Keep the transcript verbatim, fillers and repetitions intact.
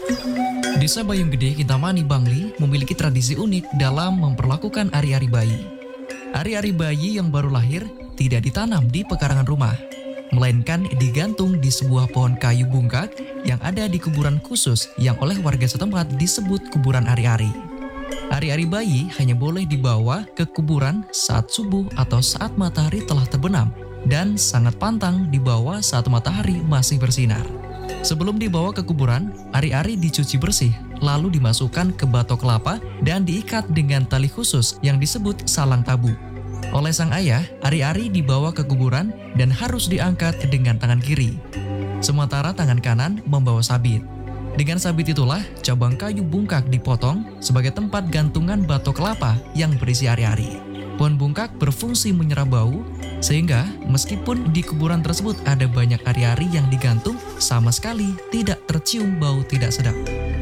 Desa Bayung Gede, Kintamani, Bangli memiliki tradisi unik dalam memperlakukan ari-ari bayi. Ari-ari bayi yang baru lahir tidak ditanam di pekarangan rumah, melainkan digantung di sebuah pohon kayu bungkak yang ada di kuburan khusus yang oleh warga setempat disebut kuburan ari-ari. Ari-ari bayi hanya boleh dibawa ke kuburan saat subuh atau saat matahari telah terbenam dan sangat pantang dibawa saat matahari masih bersinar. Sebelum dibawa ke kuburan, ari-ari dicuci bersih, lalu dimasukkan ke batok kelapa dan diikat dengan tali khusus yang disebut salang tabu. Oleh sang ayah, ari-ari dibawa ke kuburan dan harus diangkat dengan tangan kiri, sementara tangan kanan membawa sabit. Dengan sabit itulah cabang kayu bungkak dipotong sebagai tempat gantungan batok kelapa yang berisi ari-ari. Pohon bungkak berfungsi menyerap bau, sehingga meskipun di kuburan tersebut ada banyak ari-ari yang digantung, sama sekali tidak tercium bau tidak sedap.